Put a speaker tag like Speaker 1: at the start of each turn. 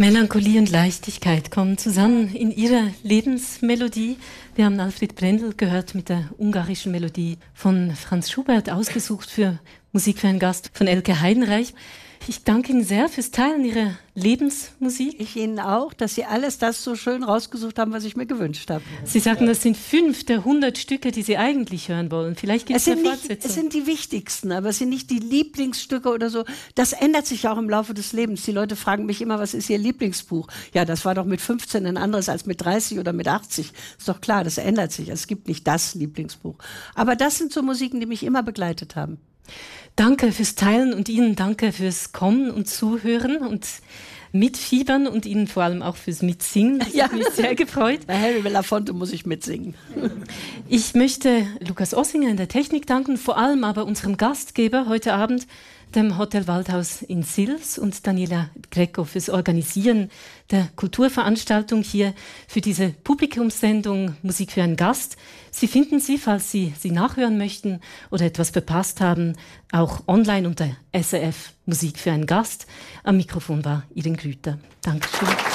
Speaker 1: Melancholie und Leichtigkeit kommen zusammen in ihrer Lebensmelodie. Wir haben Alfred Brendel gehört mit der ungarischen Melodie von Franz Schubert, ausgesucht für Musik für einen Gast von Elke Heidenreich. Ich danke Ihnen sehr fürs Teilen Ihrer Lebensmusik.
Speaker 2: Ich Ihnen auch, dass Sie alles das so schön rausgesucht haben, was ich mir gewünscht habe.
Speaker 1: Sie sagten, das sind 5 der 100 Stücke, die Sie eigentlich hören wollen. Vielleicht gibt es eine Fortsetzung.
Speaker 2: Es sind die wichtigsten, aber es sind nicht die Lieblingsstücke oder so. Das ändert sich ja auch im Laufe des Lebens. Die Leute fragen mich immer, was ist Ihr Lieblingsbuch? Ja, das war doch mit 15 ein anderes als mit 30 oder mit 80. Ist doch klar, das ändert sich. Es gibt nicht das Lieblingsbuch. Aber das sind so Musiken, die mich immer begleitet haben.
Speaker 1: Danke fürs Teilen und Ihnen danke fürs Kommen und Zuhören und Mitfiebern und Ihnen vor allem auch fürs Mitsingen. Das hat mich sehr gefreut.
Speaker 2: Bei Harry Belafonte muss ich mitsingen.
Speaker 1: Ich möchte Lukas Ossinger in der Technik danken, vor allem aber unserem Gastgeber heute Abend, dem Hotel Waldhaus in Sils, und Daniela Greco fürs Organisieren der Kulturveranstaltung hier für diese Publikumssendung Musik für einen Gast. Sie finden sie, falls Sie sie nachhören möchten oder etwas verpasst haben, auch online unter SRF Musik für einen Gast. Am Mikrofon war Irene Grüter. Dankeschön.